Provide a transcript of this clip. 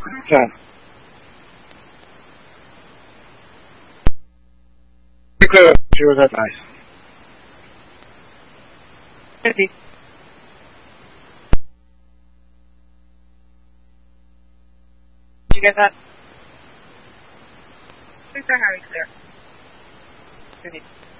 Okay. Be clear. She was that nice. 50. Did you get that? Please are highly clear. 50.